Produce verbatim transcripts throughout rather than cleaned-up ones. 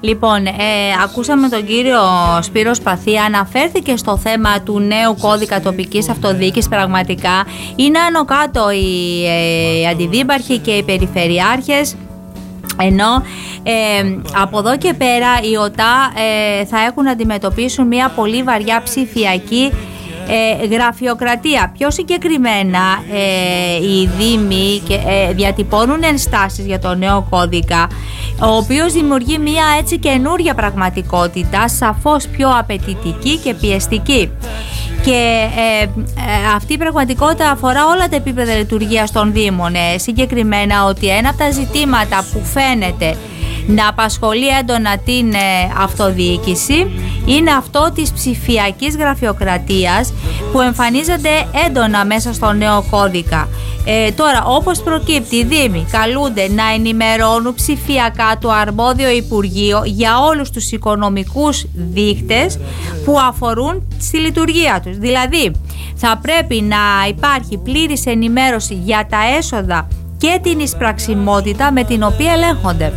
Λοιπόν, ε, ακούσαμε τον κύριο Σπύρο Σπαθή, αναφέρθηκε στο θέμα του νέου κώδικα τοπικής αυτοδιοίκησης. Πραγματικά είναι άνω κάτω οι ε, αντιδήμαρχοι και οι περιφερειάρχες, ενώ ε, από εδώ και πέρα οι ΟΤΑ ε, θα έχουν να αντιμετωπίσουν μια πολύ βαριά ψηφιακή Ε, γραφειοκρατία. Πιο συγκεκριμένα ε, οι δήμοι και, ε, διατυπώνουν ενστάσεις για το νέο κώδικα, ο οποίος δημιουργεί μια έτσι καινούρια πραγματικότητα, σαφώς πιο απαιτητική και πιεστική. Και ε, ε, αυτή η πραγματικότητα αφορά όλα τα επίπεδα λειτουργίας των δήμων. Ε, συγκεκριμένα ότι ένα από τα ζητήματα που φαίνεται να απασχολεί έντονα την ε, αυτοδιοίκηση είναι αυτό της ψηφιακής γραφειοκρατίας που εμφανίζεται έντονα μέσα στο νέο κώδικα. Ε, τώρα, όπως προκύπτει, οι δήμοι καλούνται να ενημερώνουν ψηφιακά το αρμόδιο Υπουργείο για όλους τους οικονομικούς δείκτες που αφορούν στη λειτουργία τους. Δηλαδή, θα πρέπει να υπάρχει πλήρης ενημέρωση για τα έσοδα και την εισπραξιμότητα με την οποία ελέγχονται.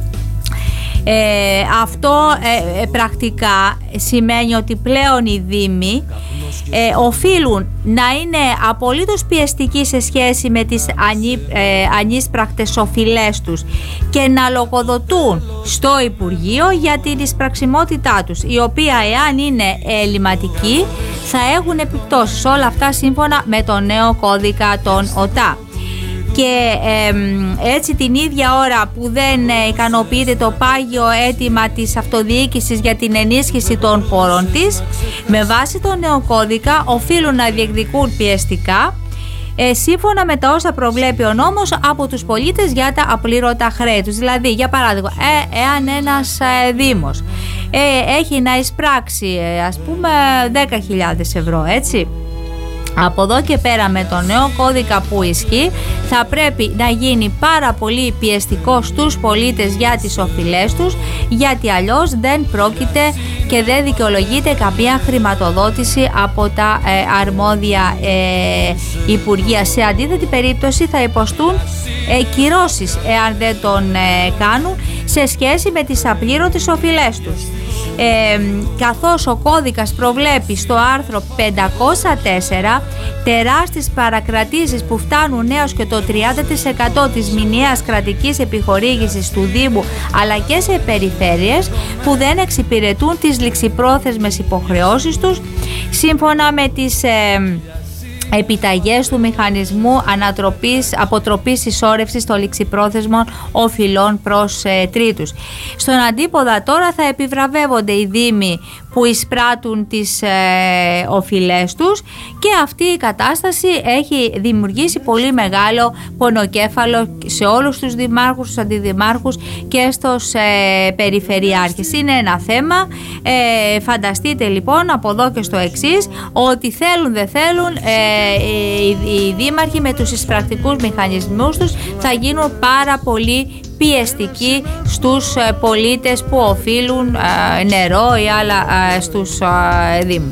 Ε, αυτό ε, ε, πρακτικά σημαίνει ότι πλέον οι δήμοι ε, οφείλουν να είναι απολύτως πιεστικοί σε σχέση με τις ανή, ε, ανίσπρακτες οφειλές τους και να λογοδοτούν στο Υπουργείο για την εισπραξιμότητά τους, η οποία, εάν είναι ελληματική, θα έχουν επιπτώσεις. Όλα αυτά σύμφωνα με το νέο κώδικα των ΟΤΑ. Και ε, έτσι την ίδια ώρα που δεν ε, ικανοποιείται το πάγιο αίτημα της αυτοδιοίκησης για την ενίσχυση των πόρων της, με βάση τον νέο κώδικα οφείλουν να διεκδικούν πιεστικά, ε, σύμφωνα με τα όσα προβλέπει ο νόμος, από τους πολίτες για τα απλήρωτα χρέη τους. Δηλαδή, για παράδειγμα, ε, εάν ένας ε, δήμος ε, έχει να εισπράξει ε, ας πούμε δέκα χιλιάδες ευρώ, έτσι, από εδώ και πέρα με το νέο κώδικα που ισχύει θα πρέπει να γίνει πάρα πολύ πιεστικό στους πολίτες για τις οφειλές τους, γιατί αλλιώς δεν πρόκειται και δεν δικαιολογείται καμία χρηματοδότηση από τα ε, αρμόδια ε, υπουργεία. Σε αντίθετη περίπτωση θα υποστούν ε, κυρώσεις εάν δεν τον ε, κάνουν σε σχέση με τις απλήρωτες οφειλές τους. Ε, καθώς ο κώδικας προβλέπει στο άρθρο πεντακόσια τέσσερα τεράστιες παρακρατήσεις που φτάνουν έως και το τριάντα τοις εκατό της μηνιαίας κρατικής επιχορήγησης του Δήμου, αλλά και σε περιφέρειες που δεν εξυπηρετούν τις ληξιπρόθεσμες υποχρεώσεις τους σύμφωνα με τις ε, επιταγές του μηχανισμού ανατροπής, αποτροπής συσσόρευσης των ληξιπρόθεσμων οφειλών προς ε, τρίτους. Στον αντίποδα τώρα θα επιβραβεύονται οι δήμοι που εισπράττουν τις ε, οφειλές τους, και αυτή η κατάσταση έχει δημιουργήσει πολύ μεγάλο πονοκέφαλο σε όλους τους δημάρχους, τους αντιδημάρχους και στους ε, περιφερειάρχες. Είναι ένα θέμα, ε, φανταστείτε λοιπόν από εδώ και στο εξής, ότι θέλουν δεν θέλουν ε, οι, οι δήμαρχοι με τους εισπρακτικούς μηχανισμούς τους θα γίνουν πάρα πολύ πιεστικοί στους πολίτες που οφείλουν νερό ή άλλα στους δήμους.